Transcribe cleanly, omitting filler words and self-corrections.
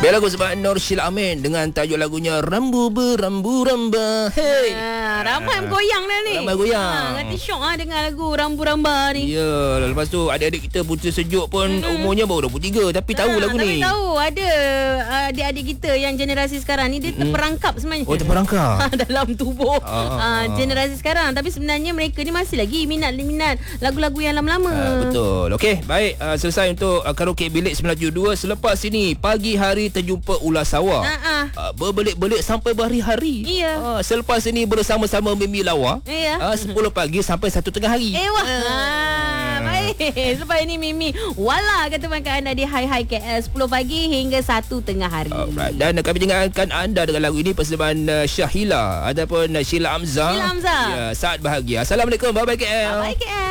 Dia lagu sebab Nur Sheila Amin dengan tajuk lagunya Rambu Berambu Ramba. Hey. Ramai goyang dah ni. Ramai goyang. Nanti syok dengar lagu Rambu Ramba ni. Ya, lepas tu adik-adik kita Putera Sejuk pun umurnya baru 23 tapi tahu lagu ni. Tapi tahu ada adik-adik kita yang generasi sekarang ni dia terperangkap sebenarnya. Oh, terperangkap dalam tubuh generasi sekarang, tapi sebenarnya mereka ni masih lagi minat lagu-lagu yang lama-lama. Betul. Okey, baik, selesai untuk karaoke bilik 972. Selepas ini pagi hari terjumpa ulas sawah. Berbelik-belik sampai berhari-hari. Ya. Selepas ini bersama-sama Mimi Lawa. Ya. 10 pagi sampai 1 tengah hari. Baik. Sebab ini Mimi Wala kata kat anda di Hai KL 10 pagi hingga 1 tengah hari. Alright. Dan kami dengarkan anda dengan lagu ini persembahan Syahila ataupun Sheila Amza. Sheila Amza. Ya, Saat Bahagia. Assalamualaikum. Bye-bye KL. Bye KL.